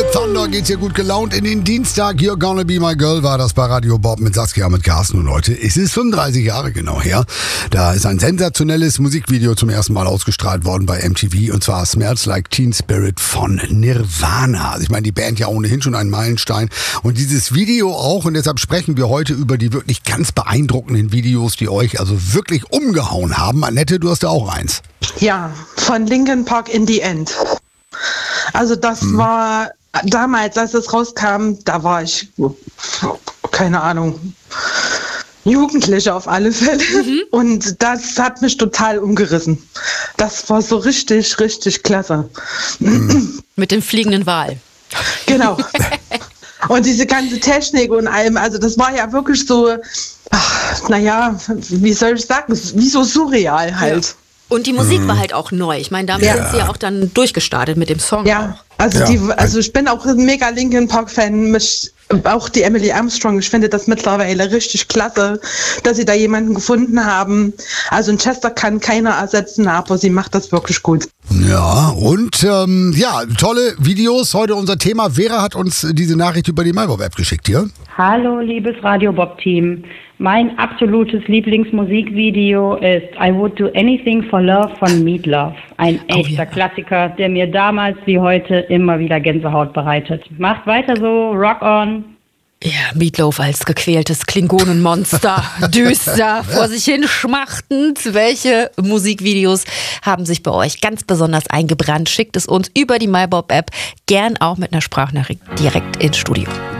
Thunder geht's hier gut gelaunt in den Dienstag. You're Gonna Be My Girl war das bei Radio Bob mit Saskia, mit Carsten. Und Leute, es ist 35 Jahre genau her. Da ist ein sensationelles Musikvideo zum ersten Mal ausgestrahlt worden bei MTV. Und zwar Smells Like Teen Spirit von Nirvana. Also ich meine, die Band ja ohnehin schon ein Meilenstein. Und dieses Video auch. Und deshalb sprechen wir heute über die wirklich ganz beeindruckenden Videos, die euch also wirklich umgehauen haben. Annette, du hast ja auch eins. Ja, von Linkin Park In the End. Also das war damals, als es rauskam, da war ich, keine Ahnung, Jugendliche auf alle Fälle. Und das hat mich total umgerissen. Das war so richtig, richtig klasse. Mit dem fliegenden Wal. Genau. Und diese ganze Technik und allem, also das war ja wirklich so, wie soll ich sagen, wie so surreal halt. Ja. Und die Musik war halt auch neu. Ich meine, damit sind sie ja auch dann durchgestartet mit dem Song. Ja, also ich bin auch ein mega Linkin Park-Fan. Auch die Emily Armstrong, ich finde das mittlerweile richtig klasse, dass sie da jemanden gefunden haben. Also ein Chester kann keiner ersetzen, aber sie macht das wirklich gut. Ja, und tolle Videos. Heute unser Thema. Vera hat uns diese Nachricht über die MyBob-App geschickt hier. Hallo, liebes Radio Bob-Team. Mein absolutes Lieblingsmusikvideo ist I Would Do Anything for Love von Meat Love. Ein echter Klassiker, der mir damals wie heute immer wieder Gänsehaut bereitet. Macht weiter so, rock on. Ja, Meat Loaf als gequältes Klingonenmonster, düster, vor sich hin schmachtend. Welche Musikvideos haben sich bei euch ganz besonders eingebrannt? Schickt es uns über die MyBob-App, gern auch mit einer Sprachnachricht direkt ins Studio.